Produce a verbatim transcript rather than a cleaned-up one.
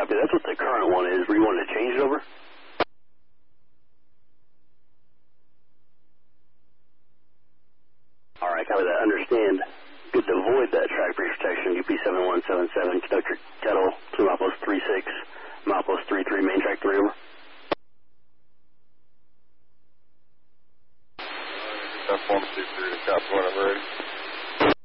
Copy. That's what the current one is. Were you wanting to change it over? All right, copy that. Understand. Good to avoid that track breach protection. U P seven one seven seven. Conductor Kettle to Milepost three six. Milepost three three. Main track three over. F one two three to Cap one, I'm ready.